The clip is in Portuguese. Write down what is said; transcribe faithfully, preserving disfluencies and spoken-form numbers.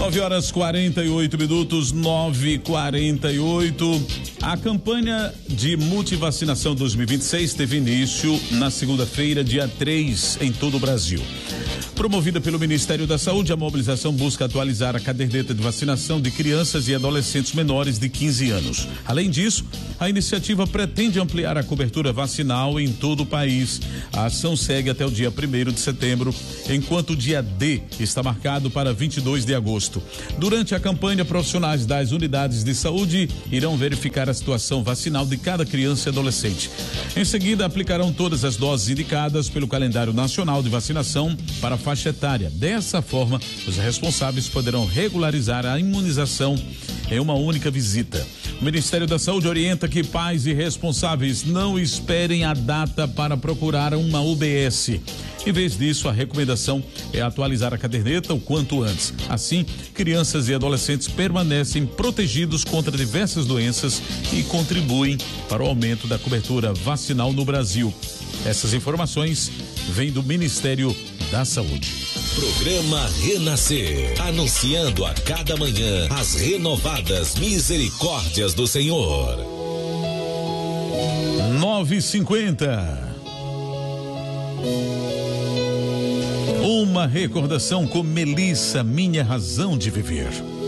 nove horas quarenta e oito minutos, nove e quarenta e oito. A campanha de multivacinação dois mil e vinte e seis teve início na segunda-feira, dia três, em todo o Brasil. Promovida pelo Ministério da Saúde, a mobilização busca atualizar a caderneta de vacinação de crianças e adolescentes menores de quinze anos. Além disso, a iniciativa pretende ampliar a cobertura vacinal em todo o país. A ação segue até o dia primeiro de setembro, enquanto o dia D está marcado para vinte e dois de agosto. Durante a campanha, profissionais das unidades de saúde irão verificar a situação vacinal de cada criança e adolescente. Em seguida, aplicarão todas as doses indicadas pelo calendário nacional de vacinação para a faixa etária. Dessa forma, os responsáveis poderão regularizar a imunização em uma única visita. O Ministério da Saúde orienta que pais e responsáveis não esperem a data para procurar uma U B S. Em vez disso, a recomendação é atualizar a caderneta o quanto antes. Assim, crianças e adolescentes permanecem protegidos contra diversas doenças e contribuem para o aumento da cobertura vacinal no Brasil. Essas informações vêm do Ministério da Saúde. Programa Renascer, anunciando a cada manhã as renovadas misericórdias do Senhor. nove e cinquenta. Uma recordação com Melissa, Minha Razão de Viver.